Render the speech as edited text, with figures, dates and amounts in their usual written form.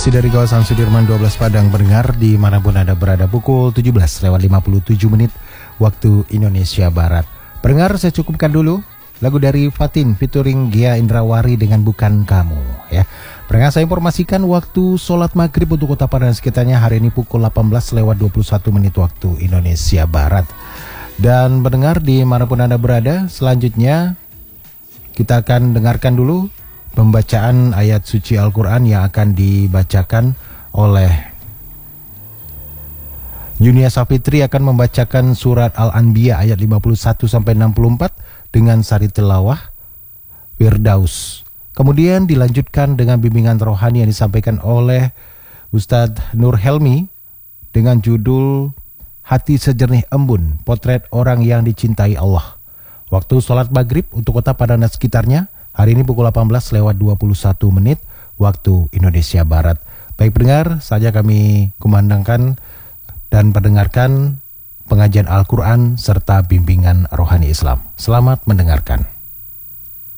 Masih dari kawasan Sudirman 12 Padang, pendengar dimanapun Anda berada, pukul 17:57 waktu Indonesia Barat. Pendengar, saya cukupkan dulu lagu dari Fatin featuring Gia Indrawari dengan Bukan Kamu ya. Pendengar, saya informasikan waktu sholat maghrib untuk Kota Padang dan sekitarnya hari ini pukul 18:21 waktu Indonesia Barat. Dan pendengar dimanapun Anda berada, selanjutnya kita akan dengarkan dulu pembacaan ayat suci Al-Quran yang akan dibacakan oleh Yunia Safitri. Akan membacakan surat Al-Anbiya ayat 51-64 dengan sari tilawah Firdaus. Kemudian dilanjutkan dengan bimbingan rohani yang disampaikan oleh Ustadz Nur Helmi dengan judul Hati Sejernih Embun, Potret Orang yang Dicintai Allah. Waktu sholat maghrib untuk Kota Padang dan sekitarnya hari ini pukul 18:21 waktu Indonesia Barat. Baik pendengar, saja kami kumandangkan dan pendengarkan pengajian Al-Quran serta bimbingan rohani Islam. Selamat mendengarkan.